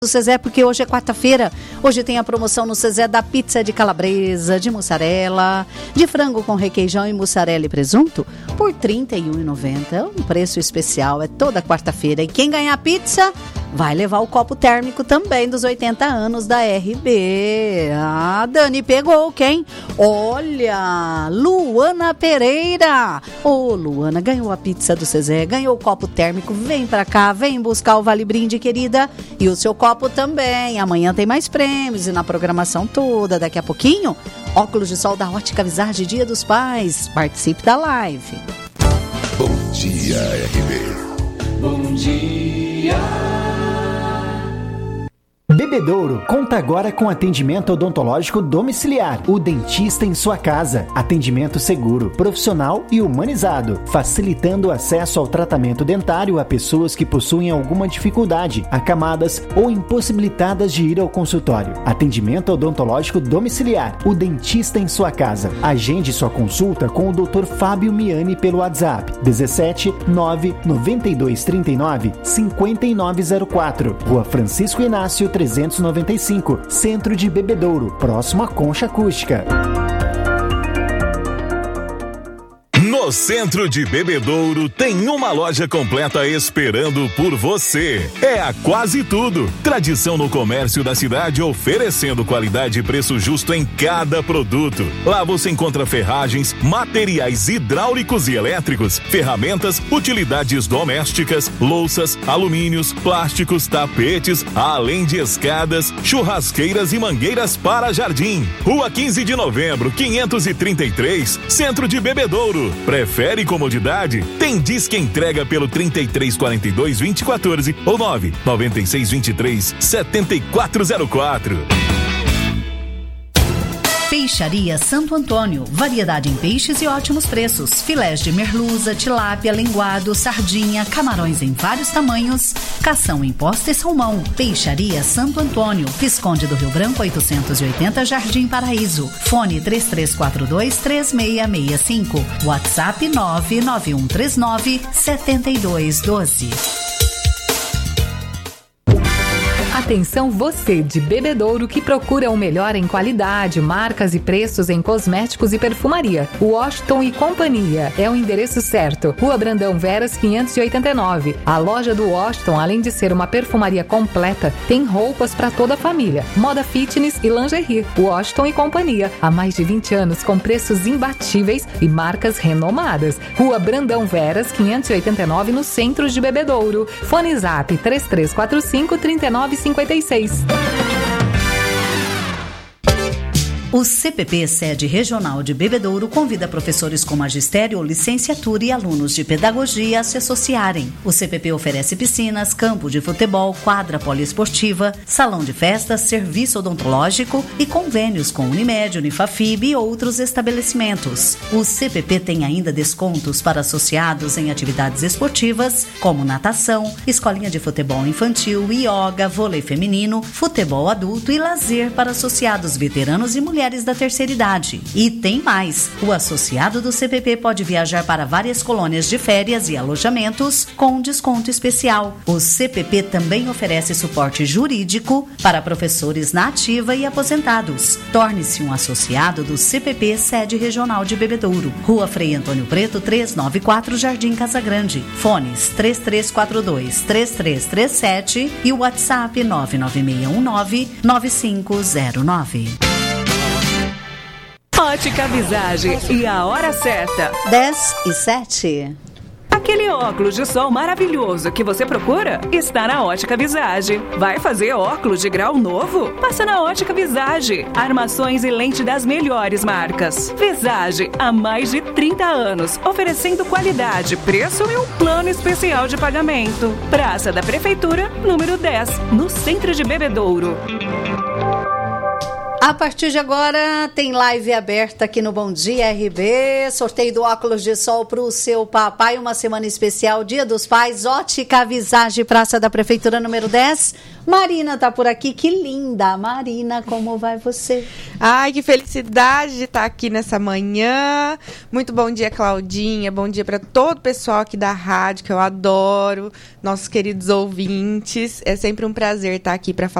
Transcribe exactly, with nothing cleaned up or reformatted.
do Cezé, porque hoje é quarta-feira. Hoje tem a promoção no Cezé da pizza de calabresa, de mussarela, de frango com requeijão e mussarela e presunto por trinta e um reais e noventa centavos. É um preço especial, é toda quarta-feira. E quem ganhar pizza vai levar o copo térmico também dos oitenta anos da R B. Ah, Dani pegou quem? Olha, Luana Pereira. Ô, Luana, ganhou a pizza do Cezé, ganhou o copo térmico. Vem pra cá, vem buscar o Vale Brinde, querida. E o seu copo também. Amanhã tem mais prêmios e na programação toda. Daqui a pouquinho, óculos de sol da Ótica Visage, Dia dos Pais. Participe da live. Bom dia, R B. Bom dia. Bebedouro conta agora com atendimento odontológico domiciliar. O dentista em sua casa. Atendimento seguro, profissional e humanizado, facilitando o acesso ao tratamento dentário a pessoas que possuem alguma dificuldade, acamadas ou impossibilitadas de ir ao consultório. Atendimento odontológico domiciliar. O dentista em sua casa. Agende sua consulta com o doutor Fábio Miani pelo WhatsApp dezessete nove noventa e dois trinta e nove cinquenta e nove zero quatro. Rua Francisco Inácio trezentos e noventa e cinco, Centro de Bebedouro, próximo à Concha Acústica. No Centro de Bebedouro tem uma loja completa esperando por você. É a Quase Tudo. Tradição no comércio da cidade, oferecendo qualidade e preço justo em cada produto. Lá você encontra ferragens, materiais hidráulicos e elétricos, ferramentas, utilidades domésticas, louças, alumínios, plásticos, tapetes, além de escadas, churrasqueiras e mangueiras para jardim. Rua quinze de novembro, quinhentos e trinta e três, Centro de Bebedouro. Prefere comodidade? Tem Disque Entrega pelo trinta e três quarenta e dois vinte e quatorze ou nove noventa e seis vinte e três setenta e quatro zero quatro. Peixaria Santo Antônio, variedade em peixes e ótimos preços. Filés de merluza, tilápia, linguado, sardinha, camarões em vários tamanhos, cação em posta e salmão. Peixaria Santo Antônio, Visconde do Rio Branco oitocentos e oitenta, Jardim Paraíso. Fone três três quatro dois três seis seis cinco. WhatsApp nove nove um três nove sete dois um dois. Atenção você de Bebedouro que procura o melhor em qualidade, marcas e preços em cosméticos e perfumaria. Washington e Companhia é o endereço certo. Rua Brandão Veras quinhentos e oitenta e nove. A loja do Washington, além de ser uma perfumaria completa, tem roupas para toda a família, moda fitness e lingerie. Washington e Companhia, há mais de vinte anos com preços imbatíveis e marcas renomadas. Rua Brandão Veras quinhentos e oitenta e nove, no centro de Bebedouro. Fone Zap três três quatro cinco três nove cinquenta e seis. O C P P Sede Regional de Bebedouro convida professores com magistério, licenciatura e alunos de pedagogia a se associarem. O C P P oferece piscinas, campo de futebol, quadra poliesportiva, salão de festas, serviço odontológico e convênios com Unimed, Unifafib e outros estabelecimentos. O C P P tem ainda descontos para associados em atividades esportivas, como natação, escolinha de futebol infantil, ioga, vôlei feminino, futebol adulto e lazer para associados veteranos e mulheres da terceira idade. E tem mais! O associado do C P P pode viajar para várias colônias de férias e alojamentos com desconto especial. O C P P também oferece suporte jurídico para professores na ativa e aposentados. Torne-se um associado do C P P Sede Regional de Bebedouro. Rua Frei Antônio Preto, trezentos e noventa e quatro, Jardim Casagrande. Fones três três quatro dois três três três sete e o WhatsApp nove nove seis um nove nove cinco zero nove. Ótica Visage e a hora certa. dez e sete. Aquele óculos de sol maravilhoso que você procura está na Ótica Visage. Vai fazer óculos de grau novo? Passa na Ótica Visage. Armações e lente das melhores marcas. Visage, há mais de trinta anos, oferecendo qualidade, preço e um plano especial de pagamento. Praça da Prefeitura, número dez, no centro de Bebedouro. A partir de agora tem live aberta aqui no Bom Dia R B, sorteio do óculos de sol para o seu papai, uma semana especial, Dia dos Pais, Ótica Visage, Praça da Prefeitura número dez. Marina tá por aqui, que linda. Marina, como vai você? Ai, que felicidade de estar aqui nessa manhã. Muito bom dia, Claudinha. Bom dia para todo o pessoal aqui da rádio, que eu adoro. Nossos queridos ouvintes. É sempre um prazer estar aqui para falar